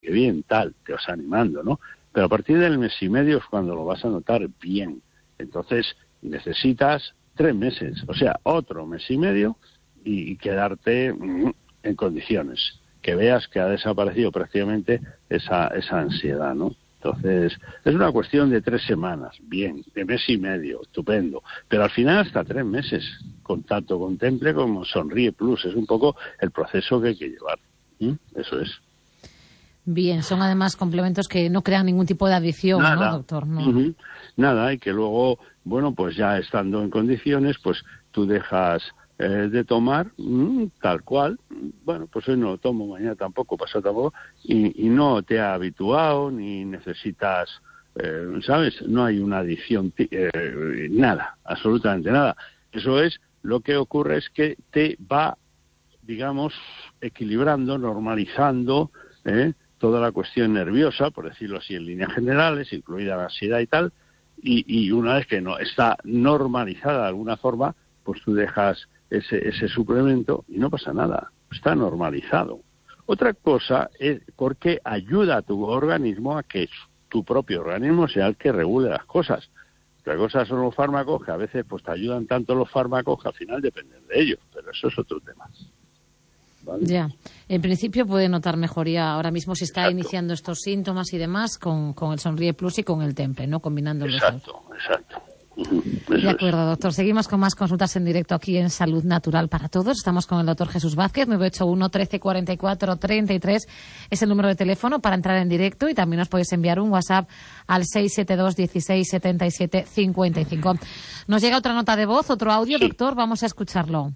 qué bien, tal, te vas animando, ¿no? Pero a partir del mes y medio es cuando lo vas a notar bien. Entonces necesitas 3 meses, o sea, otro mes y medio y quedarte en condiciones, que veas que ha desaparecido prácticamente esa ansiedad, ¿no? Entonces, es una cuestión de 3 semanas, bien, de mes y medio, estupendo, pero al final hasta 3 meses, con tanto Contemple como Sonríe Plus, es un poco el proceso que hay que llevar. Eso es. Bien, son además complementos que no crean ningún tipo de adicción, Nada. ¿no, doctor? No. Nada, y que luego, bueno, pues ya estando en condiciones, pues tú dejas de tomar tal cual. Bueno, pues hoy no lo tomo, mañana tampoco, pasado tampoco, y no te ha habituado, ni necesitas, ¿sabes? No hay una adicción, nada, absolutamente nada. Eso es, lo que ocurre es que te va, digamos, equilibrando, normalizando, toda la cuestión nerviosa, por decirlo así, en líneas generales, incluida la ansiedad y tal, y una vez que no está normalizada de alguna forma, pues tú dejas ese suplemento y no pasa nada, está normalizado. Otra cosa es porque ayuda a tu organismo a que tu propio organismo sea el que regule las cosas. Otra cosa son los fármacos, que a veces pues te ayudan tanto los fármacos que al final dependen de ellos, pero eso es otro tema. ¿Vale? Ya, en principio puede notar mejoría ahora mismo si está Exacto. iniciando estos síntomas y demás con el Sonríe Plus y con el Temple, ¿no? Combinándolos. Exacto. De acuerdo, doctor. Seguimos con más consultas en directo aquí en Salud Natural para Todos. Estamos con el doctor Jesús Vázquez, 981 13 44 33. Es el número de teléfono para entrar en directo y también os podéis enviar un WhatsApp al 672 16 77 55. Nos llega otra nota de voz, otro audio, sí. Doctor, vamos a escucharlo.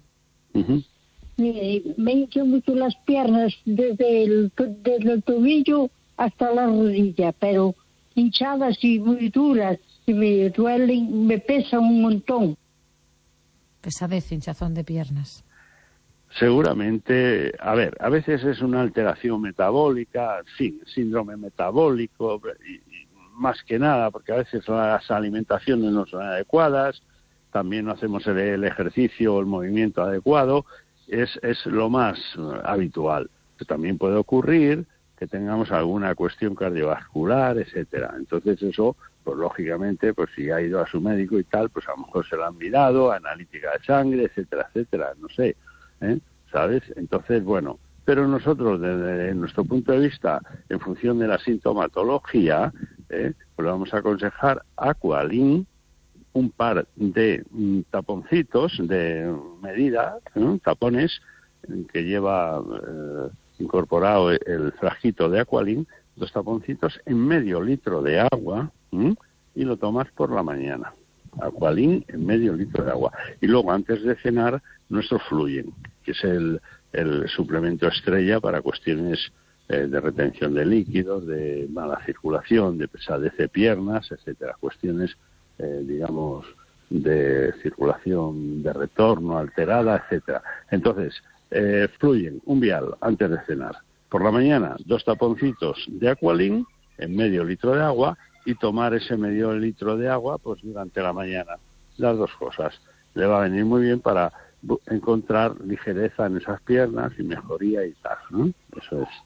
Me hinchan mucho las piernas desde el tobillo hasta la rodilla, pero hinchadas y muy duras, y me duelen, me pesan un montón. Pesadez, hinchazón de piernas. Seguramente, a ver, a veces es una alteración metabólica, sí, síndrome metabólico, y más que nada, porque a veces las alimentaciones no son adecuadas, también no hacemos el ejercicio o el movimiento adecuado. Es lo más habitual. También puede ocurrir que tengamos alguna cuestión cardiovascular, etcétera. Entonces eso, pues lógicamente, pues si ha ido a su médico y tal, pues a lo mejor se lo han mirado, analítica de sangre, etcétera, etcétera, no sé, ¿sabes? Entonces, bueno, pero nosotros desde nuestro punto de vista, en función de la sintomatología, pues le vamos a aconsejar Aqualin, un par de taponcitos de medida, tapones, que lleva incorporado el frasquito de Aqualin, 2 taponcitos en medio litro de agua, y lo tomas por la mañana. Aqualin en medio litro de agua. Y luego, antes de cenar, nuestro Fluyen, que es el suplemento estrella para cuestiones de retención de líquidos, de mala circulación, de pesadez de piernas, etcétera, cuestiones digamos, de circulación de retorno alterada, etcétera. Entonces, Fluyen, un vial antes de cenar. Por la mañana, 2 taponcitos de Aqualin en medio litro de agua y tomar ese medio litro de agua pues durante la mañana. Las 2 cosas. Le va a venir muy bien para encontrar ligereza en esas piernas y mejoría y tal, ¿no? Eso es.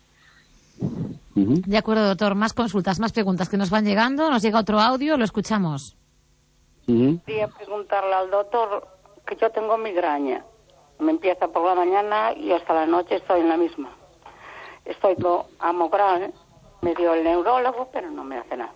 De acuerdo, doctor. Más consultas, más preguntas que nos van llegando. Nos llega otro audio, lo escuchamos. Quería preguntarle al doctor que yo tengo migraña. Me empieza por la mañana y hasta la noche estoy en la misma. Estoy con Amogral, me dio el neurólogo, pero no me hace nada.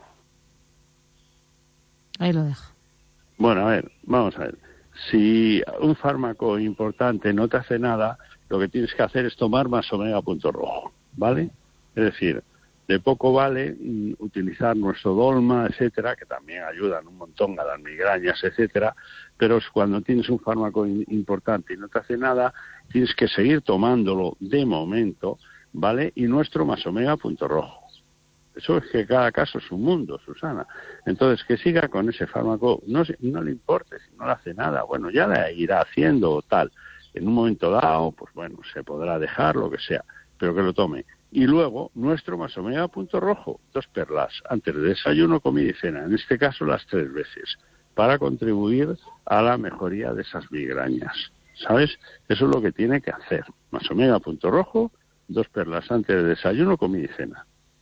Ahí lo dejo. Bueno, a ver, vamos a ver. Si un fármaco importante no te hace nada, lo que tienes que hacer es tomar más omega punto rojo, ¿vale? Es decir, de poco vale utilizar nuestro dolma, etcétera, que también ayudan un montón a las migrañas, etcétera, pero cuando tienes un fármaco importante y no te hace nada, tienes que seguir tomándolo de momento, ¿vale? Y nuestro más omega punto rojo. Eso es que cada caso es un mundo, Susana. Entonces, que siga con ese fármaco, no le importe, si no le hace nada, bueno, ya le irá haciendo o tal. En un momento dado, pues bueno, se podrá dejar, lo que sea, pero que lo tome. Y luego, nuestro más omega punto rojo, 2 perlas, antes de desayuno, comida y cena, en este caso las 3 veces, para contribuir a la mejoría de esas migrañas. ¿Sabes? Eso es lo que tiene que hacer. Más omega punto rojo, 2 perlas antes de desayuno, comida y cena.